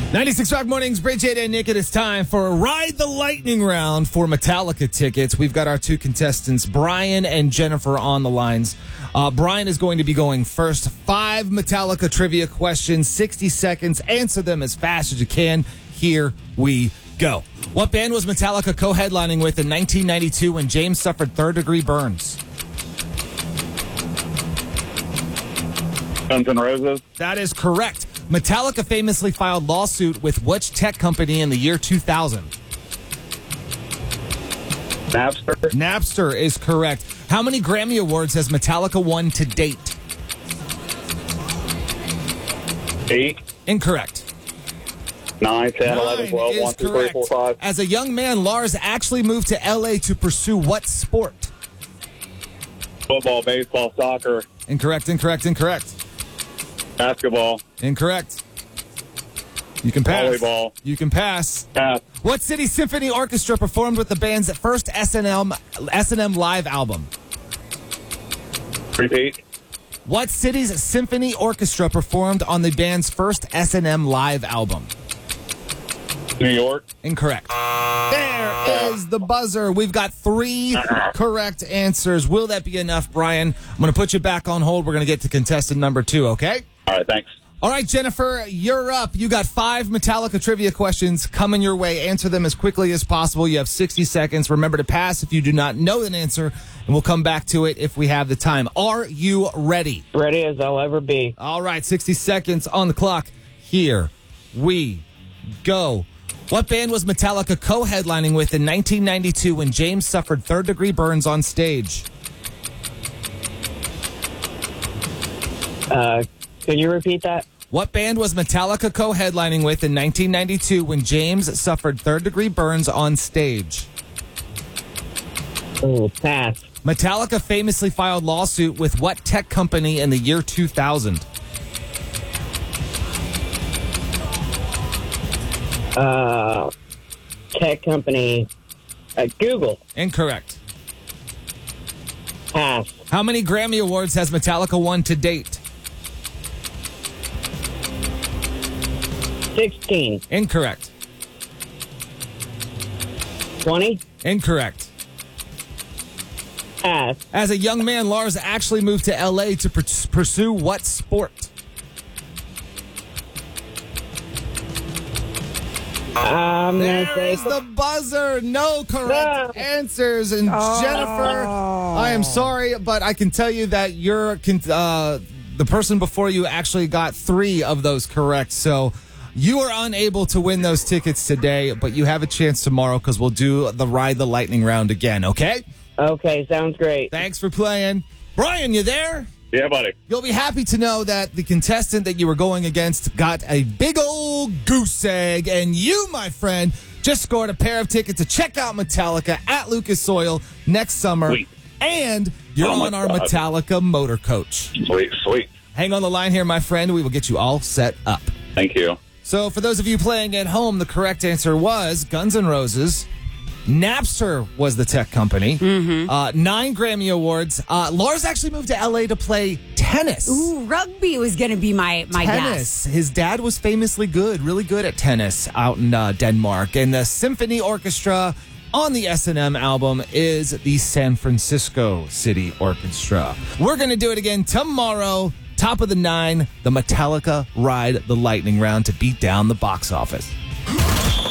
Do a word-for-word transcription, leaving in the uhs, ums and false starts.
ninety-six Rock Mornings, Bridge, Jada, and Nick. It is time for a Ride the Lightning round for Metallica tickets. We've got our two contestants, Brian and Jennifer, on the lines. Uh, Brian is going to be going first. Five Metallica trivia questions, sixty seconds. Answer them as fast as you can. Here we go. What band was Metallica co-headlining with in nineteen ninety-two when James suffered third-degree burns? Guns N' Roses. That is correct. Metallica famously filed lawsuit with which tech company in the year two thousand? Napster. Napster is correct. How many Grammy Awards has Metallica won to date? Eight. Incorrect. Nine, ten, eleven, Nine twelve, is one, two, three, correct. four, five. As a young man, Lars actually moved to L A to pursue what sport? Football, baseball, soccer, Incorrect, incorrect, incorrect. basketball, Incorrect. You can pass. volleyball. You can pass. Pass. What city symphony orchestra performed with the band's first S and M S and M live album? Repeat. What city's symphony orchestra performed on the band's first S and M live album? New York. Incorrect. There is the buzzer. We've got three correct answers. Will that be enough, Brian? I'm going to put you back on hold. We're going to get to contestant number two, okay? All right, thanks. All right, Jennifer, you're up. You got five Metallica trivia questions coming your way. Answer them as quickly as possible. You have sixty seconds. Remember to pass if you do not know an answer, and we'll come back to it if we have the time. Are you ready? Ready as I'll ever be. All right, sixty seconds on the clock. Here we go. What band was Metallica co-headlining with in nineteen ninety-two when James suffered third-degree burns on stage? Uh, can you repeat that? What band was Metallica co-headlining with in nineteen ninety-two when James suffered third-degree burns on stage? Oh, pass. Metallica famously filed lawsuit with what tech company in the year two thousand? Uh, tech company. Uh, Google. Incorrect. Pass. How many Grammy Awards has Metallica won to date? sixteen. Incorrect. twenty. Incorrect. Pass. As a young man, Lars actually moved to L A to pur- pursue what sport? I'm gonna say There's the buzzer. No correct No. answers. And Jennifer, I am sorry, but I can tell you that you're con- uh, the person before you actually got three of those correct. So you are unable to win those tickets today, but you have a chance tomorrow because we'll do the Ride the Lightning round again, okay? Okay, sounds great. Thanks for playing. Brian, you there? Yeah, buddy. You'll be happy to know that the contestant that you were going against got a big old goose egg, and you, my friend, just scored a pair of tickets to check out Metallica at Lucas Oil next summer. Sweet. And you're Oh, my on our God. Metallica motor coach. Sweet, sweet. Hang on the line here, my friend. We will get you all set up. Thank you. So for those of you playing at home, the correct answer was Guns N' Roses. Napster was the tech company. Mm-hmm. Uh, nine Grammy Awards. Uh, Lars actually moved to L A to play tennis. Ooh, rugby was going to be my, my tennis. guess. His dad was famously good, really good at tennis out in uh, Denmark. And the symphony orchestra on the S and M album is the San Francisco City Orchestra. We're going to do it again tomorrow. Top of the nine, the Metallica Ride the Lightning round to beat down the box office.